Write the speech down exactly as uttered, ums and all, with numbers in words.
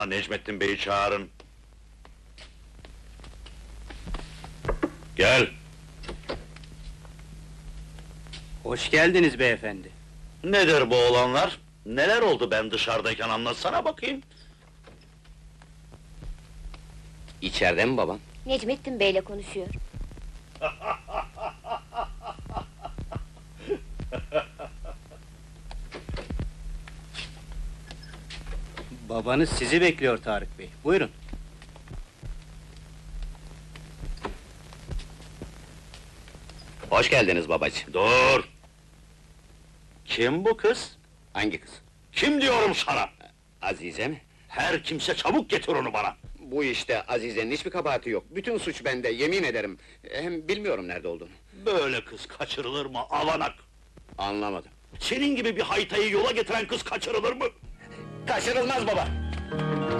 Necmettin Bey'i çağırın. Gel. Hoş geldiniz beyefendi. Nedir bu olanlar? Neler oldu ben dışarıdayken anlatsana bakayım. İçeride mi babam? Necmettin Bey'le konuşuyor. Babanız sizi bekliyor Tarık Bey. Buyurun. Hoş geldiniz babacığım. Dur! Kim bu kız? Hangi kız? Kim diyorum sana? Azize mi? Her kimse çabuk getir onu bana! Bu işte Azize'nin hiçbir kabahati yok. Bütün suç bende, yemin ederim. Hem bilmiyorum nerede olduğunu. Böyle kız kaçırılır mı, avanak? Anlamadım. Senin gibi bir haytayı yola getiren kız kaçırılır mı? Kaçırılmaz baba!